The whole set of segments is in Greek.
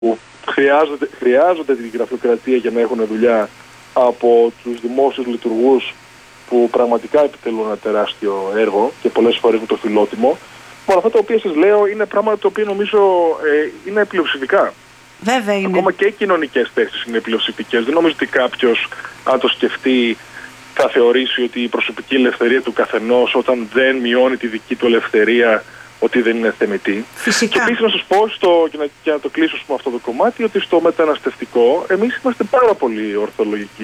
που χρειάζονται την γραφειοκρατία για να έχουν δουλειά από τους δημόσιους λειτουργούς που πραγματικά επιτελούν ένα τεράστιο έργο και πολλές φορές με το φιλότιμο. Αλλά αυτά τα οποία σας λέω είναι πράγματα τα οποία νομίζω είναι πλειοψηφικά. Βέβαια είναι. Ακόμα και οι κοινωνικές θέσεις είναι πλειοψηφικές. Δεν νομίζω ότι κάποιος, αν το σκεφτεί, θα θεωρήσει ότι η προσωπική ελευθερία του καθενός όταν δεν μειώνει τη δική του ελευθερία, ότι δεν είναι θεμητή. Φυσικά. Και επίσης να σας πω, και να το κλείσω με αυτό το κομμάτι, ότι στο μεταναστευτικό εμείς είμαστε πάρα πολύ ορθολογικοί.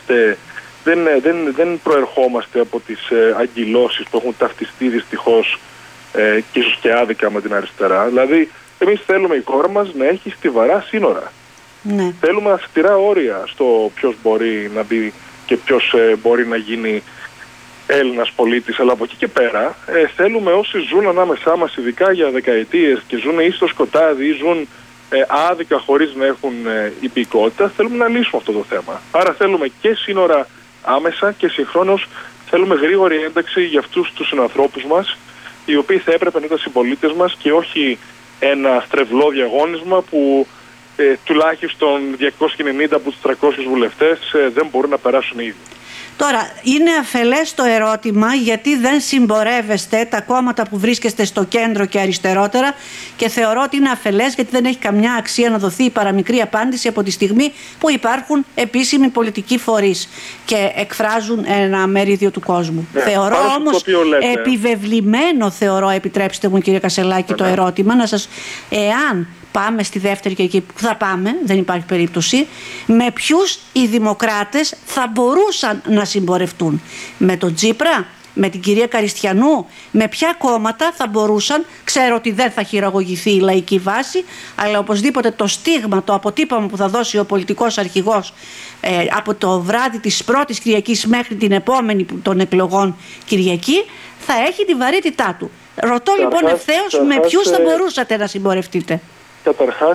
Δεν προερχόμαστε από τις αγκυλώσεις που έχουν ταυτιστεί δυστυχώς και ίσως και άδικα με την αριστερά. Δηλαδή, εμείς θέλουμε η χώρα μας να έχει στιβαρά σύνορα. Ναι. Θέλουμε αυστηρά όρια στο ποιος μπορεί να μπει και ποιος μπορεί να γίνει Έλληνας πολίτης, αλλά από εκεί και πέρα θέλουμε όσοι ζουν ανάμεσά μας, ειδικά για δεκαετίες και ζουν ή στο σκοτάδι ή ζουν άδικα χωρίς να έχουν υπηκότητα, θέλουμε να λύσουμε αυτό το θέμα. Άρα θέλουμε και σύνορα άμεσα και συγχρόνως θέλουμε γρήγορη ένταξη για αυτούς τους συνανθρώπους μας, οι οποίοι θα έπρεπε να ήταν συμπολίτες μας και όχι ένα στρεβλό διαγώνισμα που τουλάχιστον 290 από τους 300 βουλευτές δεν μπορούν να περάσουν ήδη. Τώρα, είναι αφελές το ερώτημα γιατί δεν συμπορεύεστε τα κόμματα που βρίσκεστε στο κέντρο και αριστερότερα, και θεωρώ ότι είναι αφελές γιατί δεν έχει καμιά αξία να δοθεί η παραμικρή απάντηση από τη στιγμή που υπάρχουν επίσημοι πολιτικοί φορείς και εκφράζουν ένα μερίδιο του κόσμου. Θεωρώ όμως επιβεβλημένο, επιτρέψτε μου κύριε Κασσελάκη, το ερώτημα να σας, εάν πάμε στη δεύτερη και εκεί που θα πάμε, δεν υπάρχει περίπτωση, με ποιους οι δημοκράτες θα μπορούσαν να συμπορευτούν? Με τον Τσίπρα, με την κυρία Καριστιανού, με ποια κόμματα θα μπορούσαν? Ξέρω ότι δεν θα χειραγωγηθεί η λαϊκή βάση, αλλά οπωσδήποτε το στίγμα, το αποτύπωμα που θα δώσει ο πολιτικός αρχηγός από το βράδυ της πρώτης Κυριακής μέχρι την επόμενη των εκλογών Κυριακή θα έχει τη βαρύτητά του. Ρωτώ λοιπόν ευθέως με ποιους θα μπορούσατε να συμπορευτείτε? Καταρχάς,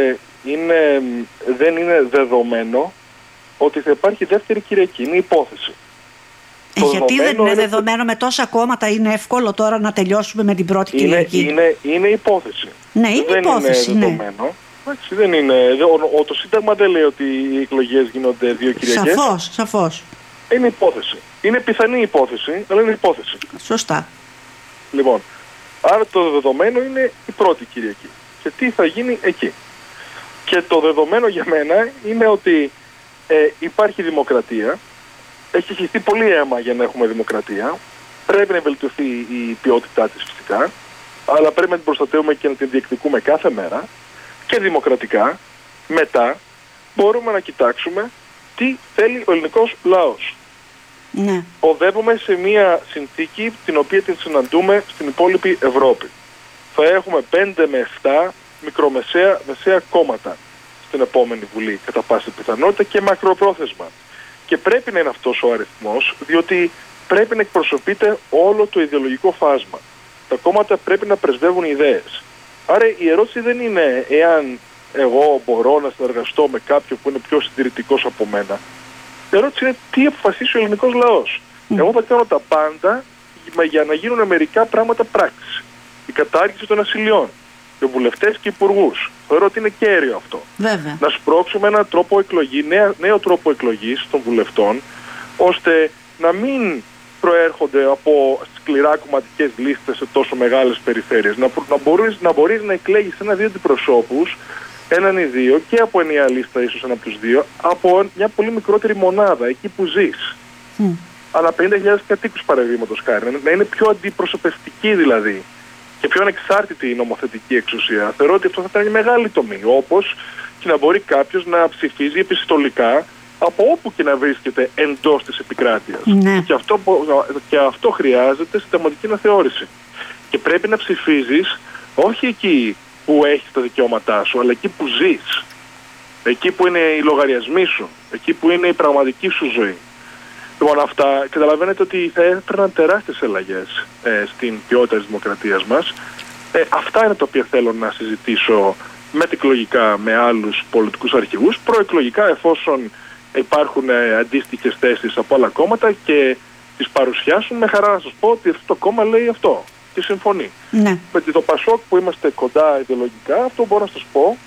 δεν είναι δεδομένο ότι θα υπάρχει δεύτερη Κυριακή. Είναι υπόθεση. Γιατί δεν είναι δεδομένο? Με τόσα κόμματα είναι εύκολο τώρα να τελειώσουμε με την πρώτη Κυριακή. Είναι υπόθεση. Ναι, είναι υπόθεση. Είναι δεδομένο. Δεν είναι. Το Σύνταγμα δεν λέει ότι οι εκλογές γίνονται 2 Κυριακές. Σαφώς. Είναι υπόθεση. Είναι πιθανή υπόθεση, αλλά είναι υπόθεση. Σωστά. Λοιπόν, άρα το δεδομένο είναι η πρώτη Κυριακή. Και τι θα γίνει εκεί? Και το δεδομένο για μένα είναι ότι υπάρχει δημοκρατία. Έχει χυθεί πολύ αίμα για να έχουμε δημοκρατία. Πρέπει να βελτιωθεί η ποιότητά της φυσικά, αλλά πρέπει να την προστατεύουμε και να την διεκδικούμε κάθε μέρα. Και δημοκρατικά, μετά, μπορούμε να κοιτάξουμε τι θέλει ο ελληνικός λαός. Ναι. Οδεύουμε σε μια συνθήκη την οποία την συναντούμε στην υπόλοιπη Ευρώπη. Θα έχουμε 5 με 7 μεσαία κόμματα στην επόμενη Βουλή κατά πάσα πιθανότητα και μακροπρόθεσμα. Και πρέπει να είναι αυτός ο αριθμός, διότι πρέπει να εκπροσωπείται όλο το ιδεολογικό φάσμα. Τα κόμματα πρέπει να πρεσβεύουν ιδέες. Άρα η ερώτηση δεν είναι εάν εγώ μπορώ να συνεργαστώ με κάποιον που είναι πιο συντηρητικός από μένα. Η ερώτηση είναι τι αποφασίσει ο ελληνικός λαός. Εγώ θα κάνω τα πάντα για να γίνουν μερικά πράγματα πράξεις. Η κατάργηση των ασυλιών για βουλευτές και υπουργούς. Θεωρώ ότι είναι κέριο αυτό. Βέβαια. Να σπρώξουμε έναν τρόπο νέο τρόπο εκλογής των βουλευτών, ώστε να μην προέρχονται από σκληρά κομματικές λίστες σε τόσο μεγάλες περιφέρειες. Να μπορείς να εκλέγεις 1-2 αντιπροσώπους, 1 ή 2, και από ενιαία λίστα ίσως 1 από τους 2, από μια πολύ μικρότερη μονάδα, εκεί που ζεις. Αλλά 50.000 κατοίκους παραδείγματος χάρη. Να είναι πιο αντιπροσωπευτική δηλαδή και πιο ανεξάρτητη η νομοθετική εξουσία. Θεωρώ ότι αυτό θα ήταν μια μεγάλη τομή. Όπως και να μπορεί κάποιος να ψηφίζει επιστολικά από όπου και να βρίσκεται εντός της επικράτειας. Ναι. Και αυτό χρειάζεται συνταγματική αναθεώρηση. Και πρέπει να ψηφίζεις όχι εκεί που έχεις τα δικαιώματά σου, αλλά εκεί που ζεις. Εκεί που είναι οι λογαριασμοί σου. Εκεί που είναι η πραγματική σου ζωή. Λοιπόν, αυτά καταλαβαίνετε ότι θα έφερναν τεράστιες αλλαγές στην ποιότητα της δημοκρατίας μας. Αυτά είναι τα οποία θέλω να συζητήσω μετεκλογικά με άλλους πολιτικούς αρχηγούς, προεκλογικά εφόσον υπάρχουν αντίστοιχες θέσεις από άλλα κόμματα και τις παρουσιάσουν. Με χαρά να σας πω ότι αυτό το κόμμα λέει αυτό και συμφωνεί. Ναι. Με το Πασόκ που είμαστε κοντά ιδεολογικά, αυτό μπορώ να σας πω